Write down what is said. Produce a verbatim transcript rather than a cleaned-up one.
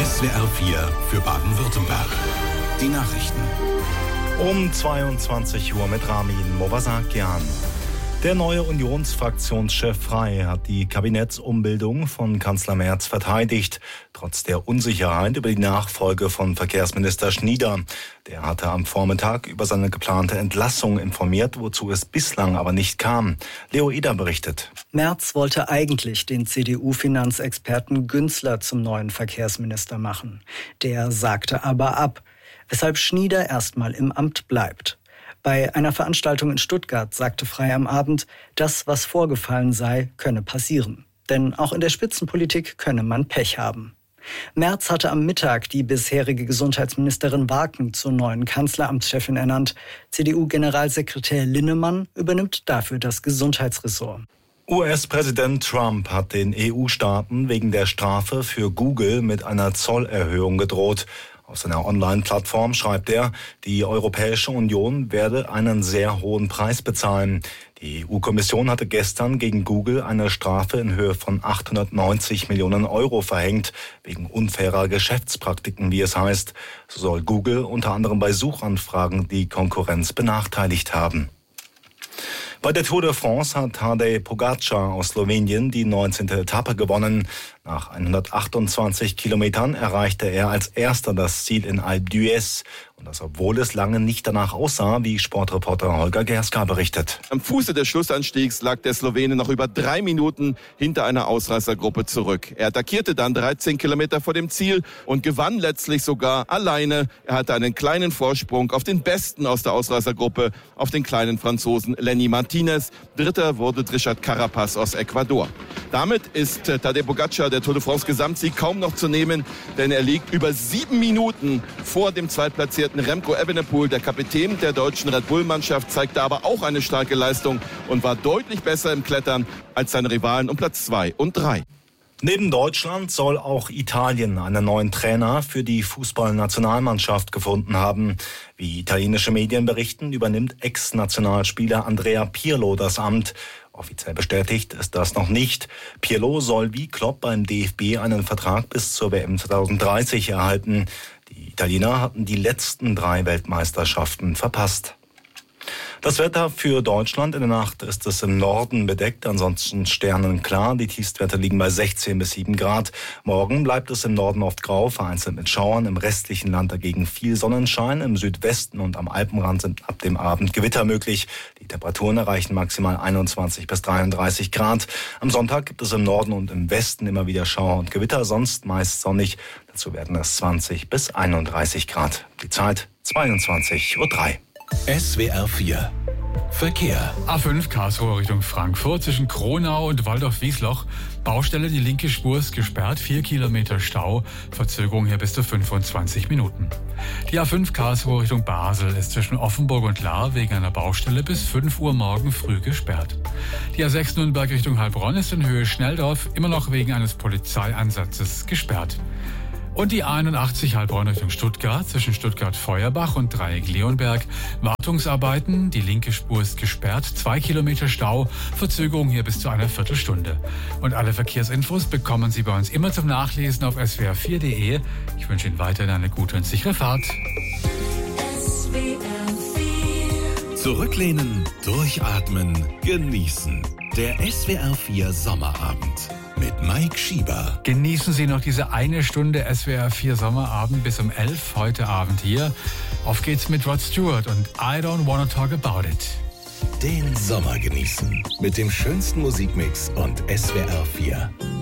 S W R vier für Baden-Württemberg. Die Nachrichten. Um zweiundzwanzig Uhr mit Ramin Movasakian. Der neue Unionsfraktionschef Frey hat die Kabinettsumbildung von Kanzler Merz verteidigt, trotz der Unsicherheit über die Nachfolge von Verkehrsminister Schnieder. Der hatte am Vormittag über seine geplante Entlassung informiert, wozu es bislang aber nicht kam. Leo Eder berichtet. Merz wollte eigentlich den C D U-Finanzexperten Günzler zum neuen Verkehrsminister machen. Der sagte aber ab, weshalb Schnieder erstmal im Amt bleibt. Bei einer Veranstaltung in Stuttgart sagte Frey am Abend, das, was vorgefallen sei, könne passieren. Denn auch in der Spitzenpolitik könne man Pech haben. Merz hatte am Mittag die bisherige Gesundheitsministerin Waken zur neuen Kanzleramtschefin ernannt. C D U-Generalsekretär Linnemann übernimmt dafür das Gesundheitsressort. U S-Präsident Trump hat den E U-Staaten wegen der Strafe für Google mit einer Zollerhöhung gedroht. Auf seiner Online-Plattform schreibt er, die Europäische Union werde einen sehr hohen Preis bezahlen. Die E U-Kommission hatte gestern gegen Google eine Strafe in Höhe von achthundertneunzig Millionen Euro verhängt, wegen unfairer Geschäftspraktiken, wie es heißt. So soll Google unter anderem bei Suchanfragen die Konkurrenz benachteiligt haben. Bei der Tour de France hat Tadej Pogačar aus Slowenien die neunzehnte Etappe gewonnen. Nach hundertachtundzwanzig Kilometern erreichte er als erster das Ziel in Alpe d'Huez. Und das, obwohl es lange nicht danach aussah, wie Sportreporter Holger Gerska berichtet. Am Fuße des Schlussanstiegs lag der Slowene noch über drei Minuten hinter einer Ausreißergruppe zurück. Er attackierte dann dreizehn Kilometer vor dem Ziel und gewann letztlich sogar alleine. Er hatte einen kleinen Vorsprung auf den Besten aus der Ausreißergruppe, auf den kleinen Franzosen Lenny Martinez. Dritter wurde Richard Carapaz aus Ecuador. Damit ist Tadej Pogačar der Tour de France Gesamtsieg kaum noch zu nehmen, denn er liegt über sieben Minuten vor dem zweitplatzierten Remco Evenepoel. Der Kapitän der deutschen Red Bull-Mannschaft zeigte aber auch eine starke Leistung und war deutlich besser im Klettern als seine Rivalen um Platz zwei und drei. Neben Deutschland soll auch Italien einen neuen Trainer für die Fußballnationalmannschaft gefunden haben. Wie italienische Medien berichten, übernimmt Ex-Nationalspieler Andrea Pirlo das Amt. Offiziell bestätigt ist das noch nicht. Pirlo soll wie Klopp beim D F B einen Vertrag bis zur W M zweitausenddreißig erhalten. Die Italiener hatten die letzten drei Weltmeisterschaften verpasst. Das Wetter für Deutschland: in der Nacht ist es im Norden bedeckt, ansonsten sternenklar. Die Tiefstwerte liegen bei sechzehn bis sieben Grad. Morgen bleibt es im Norden oft grau, vereinzelt mit Schauern. Im restlichen Land dagegen viel Sonnenschein. Im Südwesten und am Alpenrand sind ab dem Abend Gewitter möglich. Die Temperaturen erreichen maximal einundzwanzig bis dreiunddreißig Grad. Am Sonntag gibt es im Norden und im Westen immer wieder Schauer und Gewitter, sonst meist sonnig. Dazu werden es zwanzig bis einunddreißig Grad. Die Zeit zweiundzwanzig Uhr drei. S W R vier Verkehr. A fünf Karlsruhe Richtung Frankfurt zwischen Kronau und Waldorf-Wiesloch. Baustelle, die linke Spur ist gesperrt, vier Kilometer Stau. Verzögerung hier bis zu fünfundzwanzig Minuten. Die A fünf Karlsruhe Richtung Basel ist zwischen Offenburg und Lahr wegen einer Baustelle bis fünf Uhr morgen früh gesperrt. Die A sechs Nürnberg Richtung Heilbronn ist in Höhe Schnelldorf immer noch wegen eines Polizeieinsatzes gesperrt. Und die A einundachtzig Heilbronn Richtung Stuttgart zwischen Stuttgart-Feuerbach und Dreieck-Leonberg. Wartungsarbeiten, die linke Spur ist gesperrt, zwei Kilometer Stau, Verzögerung hier bis zu einer Viertelstunde. Und alle Verkehrsinfos bekommen Sie bei uns immer zum Nachlesen auf S W R vier Punkt de. Ich wünsche Ihnen weiterhin eine gute und sichere Fahrt. S W R vier. Zurücklehnen, durchatmen, genießen. Der S W R vier Sommerabend. Mit Mike Schieber. Genießen Sie noch diese eine Stunde S W R vier Sommerabend bis um elf heute Abend hier. Auf geht's mit Rod Stewart und I Don't Wanna Talk About It. Den Sommer genießen mit dem schönsten Musikmix und S W R vier.